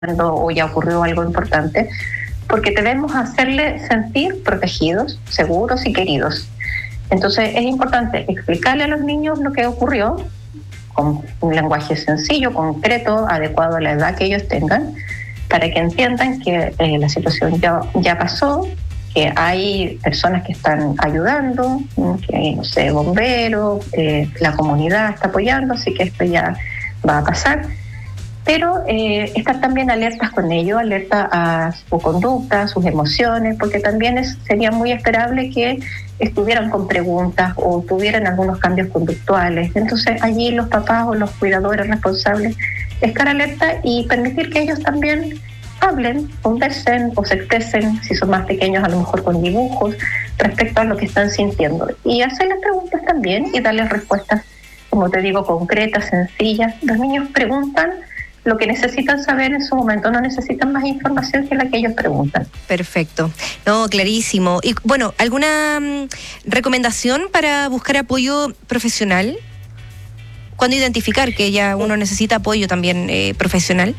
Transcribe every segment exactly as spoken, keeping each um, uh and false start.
o ya ocurrió algo importante, porque debemos hacerle sentir protegidos, seguros y queridos. Entonces es importante explicarle a los niños lo que ocurrió con un lenguaje sencillo, concreto, adecuado a la edad que ellos tengan, para que entiendan que eh, la situación ya, ya pasó, que hay personas que están ayudando, que hay, no sé, bomberos, eh, la comunidad está apoyando, así que esto ya va a pasar. Pero eh, estar también alertas con ello, alerta a su conducta, a sus emociones, porque también es, sería muy esperable que estuvieran con preguntas o tuvieran algunos cambios conductuales. Entonces allí los papás o los cuidadores responsables estar alerta y permitir que ellos también hablen, conversen o se expresen, si son más pequeños a lo mejor con dibujos, respecto a lo que están sintiendo. Y hacerles preguntas también y darles respuestas, como te digo, concretas, sencillas. Los niños preguntan lo que necesitan saber en su momento, no necesitan más información que la que ellos preguntan. Perfecto. No, clarísimo. Y bueno, ¿alguna mm, recomendación para buscar apoyo profesional? ¿Cuándo identificar que ya uno necesita apoyo también eh, profesional?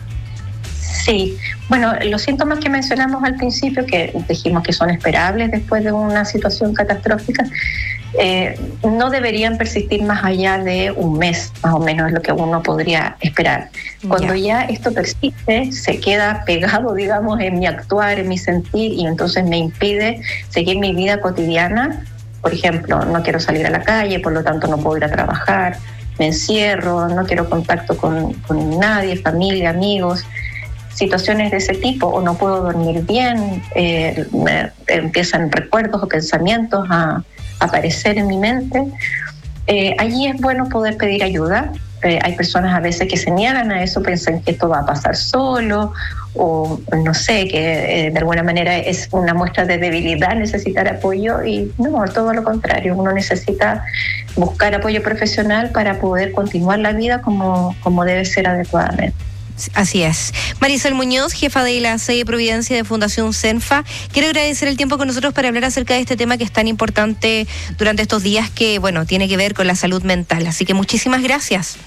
Sí, bueno, los síntomas que mencionamos al principio, que dijimos que son esperables después de una situación catastrófica, eh, no deberían persistir más allá de un mes, más o menos es lo que uno podría esperar. Cuando ya. ya esto persiste, se queda pegado, digamos, en mi actuar, en mi sentir, y entonces me impide seguir mi vida cotidiana. Por ejemplo, no quiero salir a la calle, por lo tanto no puedo ir a trabajar, me encierro, no quiero contacto con, con nadie, familia, amigos, situaciones de ese tipo, o no puedo dormir bien, eh, me empiezan recuerdos o pensamientos a aparecer en mi mente. Eh, allí es bueno poder pedir ayuda. Eh, hay personas a veces que se niegan a eso, piensan que esto va a pasar solo, o no sé, que eh, de alguna manera es una muestra de debilidad necesitar apoyo, y no, todo lo contrario, uno necesita buscar apoyo profesional para poder continuar la vida como, como debe ser adecuadamente. Así es. Marisol Muñoz, jefa de la sede de Providencia de Fundación Senfa, quiero agradecer el tiempo con nosotros para hablar acerca de este tema que es tan importante durante estos días, que, bueno, tiene que ver con la salud mental. Así que muchísimas gracias.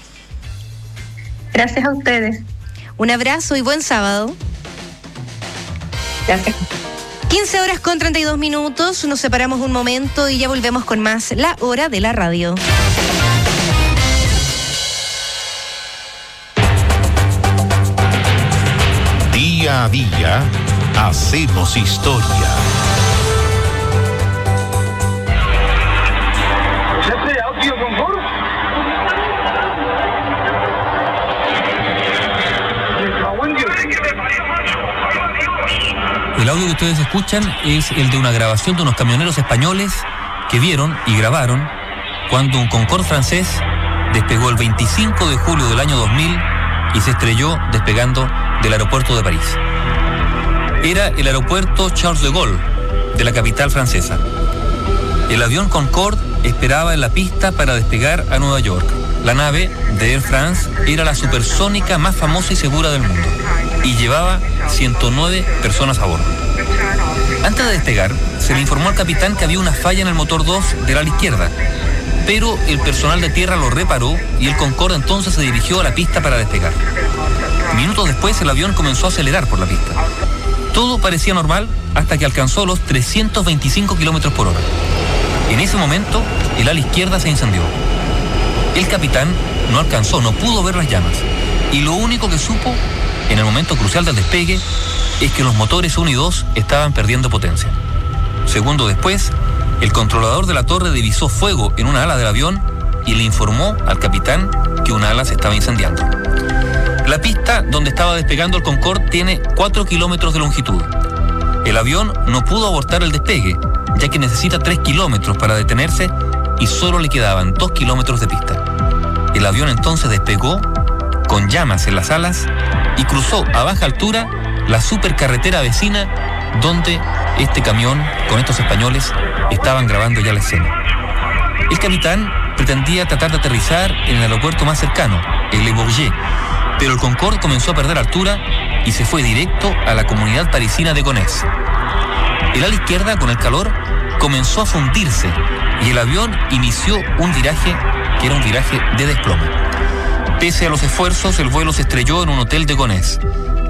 Gracias a ustedes. Un abrazo y buen sábado. Gracias. quince horas con treinta y dos minutos, nos separamos un momento y ya volvemos con más La Hora de la Radio. Día a día, hacemos historia. El audio que ustedes escuchan es el de una grabación de unos camioneros españoles que vieron y grabaron cuando un Concorde francés despegó el veinticinco de julio del año dos mil y se estrelló despegando del aeropuerto de París. Era el aeropuerto Charles de Gaulle de la capital francesa. El avión Concorde esperaba en la pista para despegar a Nueva York. La nave de Air France era la supersónica más famosa y segura del mundo y llevaba ciento nueve personas a bordo. Antes de despegar, se le informó al capitán que había una falla en el motor dos del ala izquierda, pero el personal de tierra lo reparó y el Concorde entonces se dirigió a la pista para despegar. Minutos después, el avión comenzó a acelerar por la pista. Todo parecía normal hasta que alcanzó los trescientos veinticinco kilómetros por hora. En ese momento, el ala izquierda se incendió. El capitán no alcanzó, no pudo ver las llamas, y lo único que supo en el momento crucial del despegue es que los motores uno y dos estaban perdiendo potencia. Segundos después, el controlador de la torre divisó fuego en una ala del avión y le informó al capitán que una ala se estaba incendiando. La pista donde estaba despegando el Concorde tiene cuatro kilómetros de longitud. El avión no pudo abortar el despegue, ya que necesita tres kilómetros para detenerse y solo le quedaban dos kilómetros de pista. El avión entonces despegó con llamas en las alas y cruzó a baja altura la supercarretera vecina donde este camión con estos españoles estaban grabando ya la escena. El capitán pretendía tratar de aterrizar en el aeropuerto más cercano, el Le Bourget, pero el Concorde comenzó a perder altura y se fue directo a la comunidad parisina de Gonesse. El ala izquierda, con el calor, comenzó a fundirse y el avión inició un viraje que era un viraje de desplome. Pese a los esfuerzos, el vuelo se estrelló en un hotel de Gonesse.